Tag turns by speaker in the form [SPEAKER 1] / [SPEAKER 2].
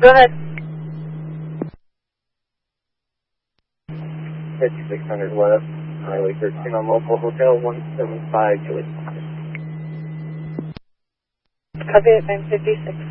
[SPEAKER 1] Go ahead.
[SPEAKER 2] 5600 West, Highway 13 on local hotel 175 Julie.
[SPEAKER 1] Copy at 956.